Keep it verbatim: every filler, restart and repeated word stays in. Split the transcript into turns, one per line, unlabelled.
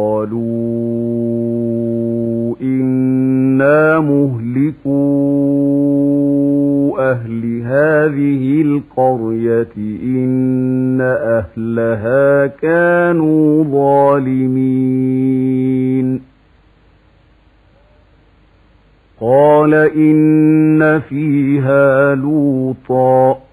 قالوا إنا مهلكو أهل هذه القرية إن أهلها كانوا ظالمين قال إن فيها لوطا